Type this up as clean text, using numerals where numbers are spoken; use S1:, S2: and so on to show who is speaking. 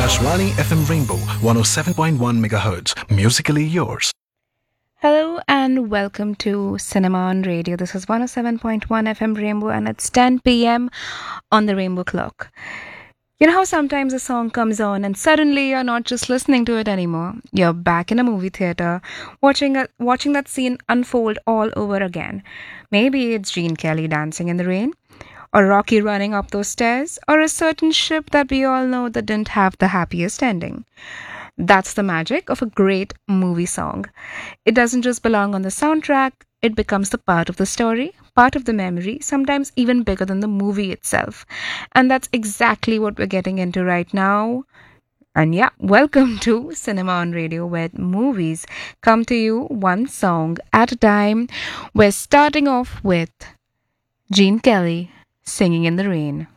S1: Akashwani FM Rainbow 107.1 MHz. Musically yours.
S2: Hello and welcome to Cinema on Radio. This is 107.1 FM Rainbow and it's 10 p.m. on the Rainbow Clock. You know how sometimes a song comes on and suddenly you're not just listening to it anymore. You're back in a movie theater watching that scene unfold all over again. Maybe it's Gene Kelly dancing in the rain, or Rocky running up those stairs, or a certain ship that we all know that didn't have the happiest ending. That's the magic of a great movie song. It doesn't just belong on the soundtrack, it becomes the part of the story, part of the memory, sometimes even bigger than the movie itself. And that's exactly what we're getting into right now. And yeah, welcome to Cinema on Radio, where movies come to you one song at a time. We're starting off with Gene Kelly singing in the rain.